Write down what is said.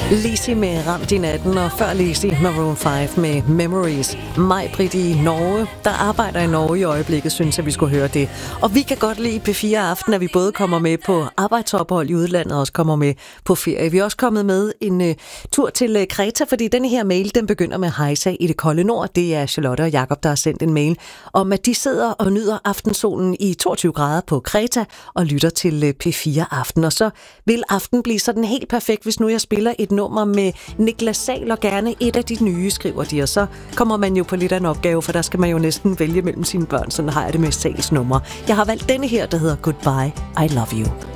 Lizzy med Ramt i natten, og før Lizzy Maroon 5 med Memories. Maj-Brit i Norge, der arbejder i Norge i øjeblikket, synes at vi skulle høre det. Og vi kan godt lide P4 Aften, at vi både kommer med på arbejdsophold i udlandet og også kommer med på ferie. Vi er også kommet med en tur til Kreta, fordi denne her mail, den begynder med hejsa i det kolde nord. Det er Charlotte og Jakob, der har sendt en mail om, at de sidder og nyder aftensolen i 22 grader på Kreta og lytter til P4 Aften. Og så vil aften blive sådan helt perfekt, hvis nu jeg spiller et nummer med Niklas Sahl, og gerne et af de nye, skriver de. Og så kommer man jo på lidt af en opgave, for der skal man jo næsten vælge mellem sine børn. Sådan har jeg det med Sahls numre. Jeg har valgt denne her, der hedder Goodbye, I Love You.